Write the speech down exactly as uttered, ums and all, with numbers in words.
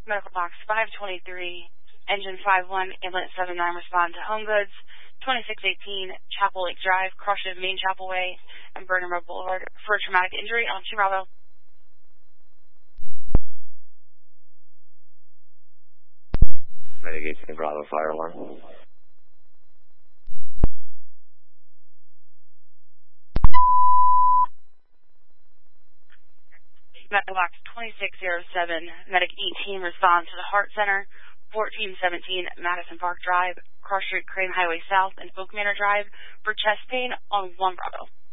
Medical box five twenty-three, engine five one, ambulance seven nine, respond to Home Goods, twenty-six eighteen, Chapel Lake Drive, Crushing Main Chapel Way, and Burnham Road Boulevard for a traumatic injury on two Bravo. Mitigation Bravo fire alarm. Medical box twenty-six oh seven, Medic eighteen, respond to the Heart Center, fourteen seventeen, Madison Park Drive, Cross Street, Crane Highway South, and Oak Manor Drive for chest pain on one Bravo.